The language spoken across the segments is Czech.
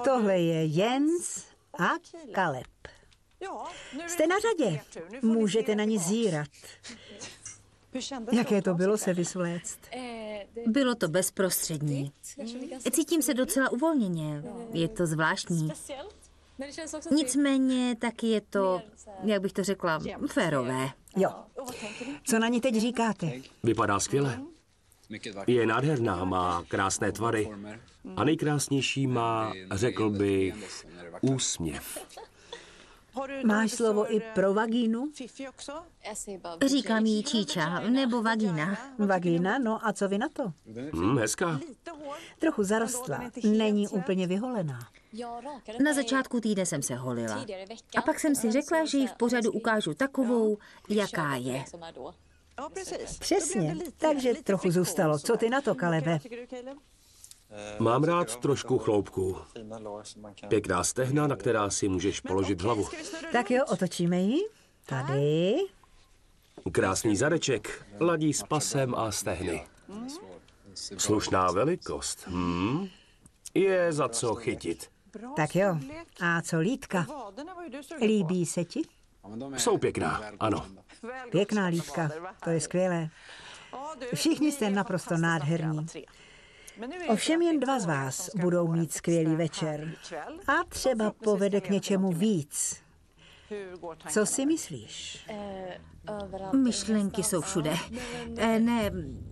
Tohle je Jens a Kaleb. Jste na řadě. Můžete na ní zírat. Jaké to bylo se vysvléct? Bylo to bezprostřední. Cítím se docela uvolněně. Je to zvláštní. Nicméně taky je to, jak bych to řekla, férové. Jo. Co na ní teď říkáte? Vypadá skvěle. Je nádherná, má krásné tvary a nejkrásnější má, řekl bych, úsměv. Máš slovo i pro vagínu? Říkám jí číča nebo vagína. Vagína, no a co vy na to? Hezká. Trochu zarostlá, není úplně vyholená. Na začátku týdne jsem se holila. A pak jsem si řekla, že ji v pořadu ukážu takovou, jaká je. Přesně, takže trochu zůstalo. Co ty na to, Kalebe? Mám rád trošku chloupku. Pěkná stehna, na která si můžeš položit hlavu. Tak jo, otočíme ji. Tady. Krásný zadeček, ladí s pasem a stehny. Slušná velikost. Je za co chytit. Tak jo. A co lítka? Líbí se ti? Jsou pěkná, ano. Pěkná lítka, to je skvělé. Všichni jste naprosto nádherní. Ovšem jen 2 z vás budou mít skvělý večer. A třeba povede k něčemu víc. Co si myslíš? Myšlenky jsou všude. Ne.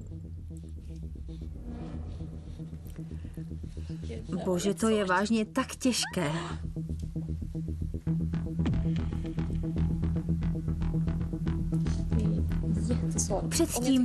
Bože, to je vážně tak těžké. Předtím